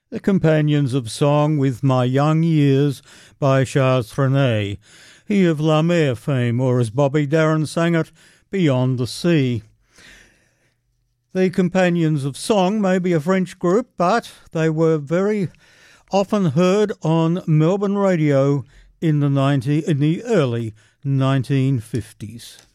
The Companions of Song with My Young Years by Charles Trenet, he of La Mer fame, or as Bobby Darin sang it, Beyond the Sea. The Companions of Song may be a French group, but they were very often heard on Melbourne radio in the early 1950s.